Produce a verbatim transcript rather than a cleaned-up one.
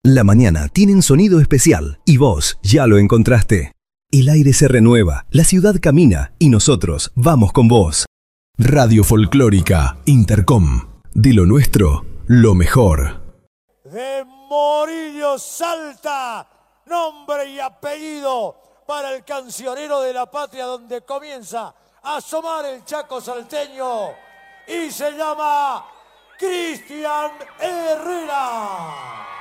La mañana tiene un sonido especial y vos ya lo encontraste. El aire se renueva, la ciudad camina y nosotros vamos con vos. Radio Folclórica Intercom. De lo nuestro, lo mejor. De Morillo Salta, nombre y apellido para el cancionero de la patria donde comienza a asomar el Chaco salteño y se llama Cristian Herrera.